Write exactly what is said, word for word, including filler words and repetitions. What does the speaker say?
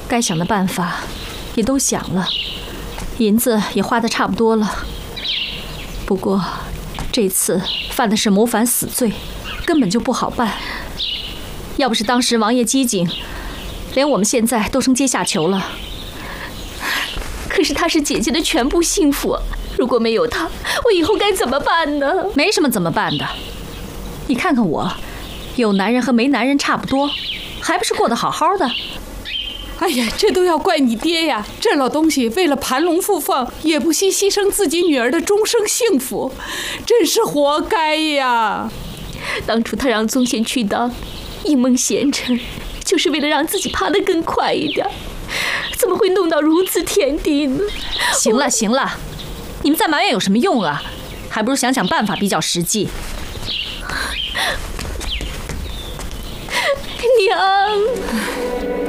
该想的办法也都想了，银子也花得差不多了。不过这次犯的是谋反死罪，根本就不好办。要不是当时王爷机警，连我们现在都成阶下囚了。 可是他是姐姐的全部幸福，如果没有他，我以后该怎么办呢？ 没什么怎么办的，你看看我，有男人和没男人差不多，还不是过得好好的。 哎呀，这都要怪你爹呀！这老东西为了盘龙附凤，也不惜牺牲自己女儿的终生幸福，真是活该呀！ 当初他让宗贤去当应梦贤臣，就是为了让自己爬得更快一点，怎么会弄到如此田地呢？ 行了行了，你们再埋怨有什么用啊？还不如想想办法比较实际。 娘。